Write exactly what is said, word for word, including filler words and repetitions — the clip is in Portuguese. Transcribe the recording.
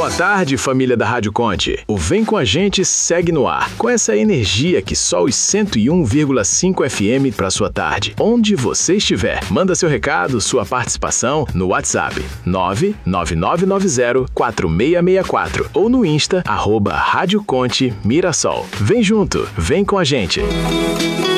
Boa tarde, família da Rádio Conte. O Vem com a Gente segue no ar, com essa energia que só os cento e um vírgula cinco F M para sua tarde. Onde você estiver, manda seu recado, sua participação no WhatsApp nove nove nove nove zero quatro seis seis quatro ou no Insta, arroba Rádio Conte Mirassol. Vem junto, vem com a gente.